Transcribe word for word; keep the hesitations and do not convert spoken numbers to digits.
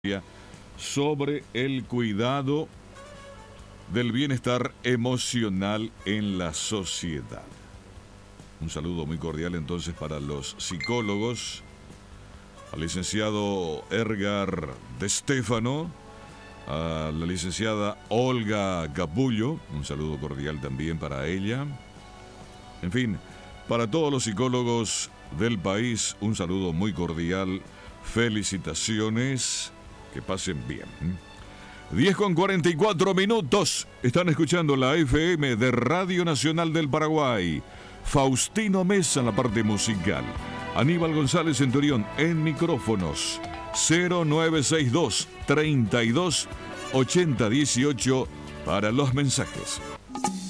sobre el cuidado del bienestar emocional en la sociedad. Un saludo muy cordial entonces para los psicólogos, al licenciado Edgar De Stefano, a la licenciada Olga Capullo, un saludo cordial también para ella. En fin, para todos los psicólogos del país, un saludo muy cordial, felicitaciones, que pasen bien. diez con cuarenta y cuatro minutos, están escuchando la F M de Radio Nacional del Paraguay. Faustino Mesa en la parte musical, Aníbal González Centurión en micrófonos. Cero nueve seis dos, treinta y dos, ochenta dieciocho para los mensajes.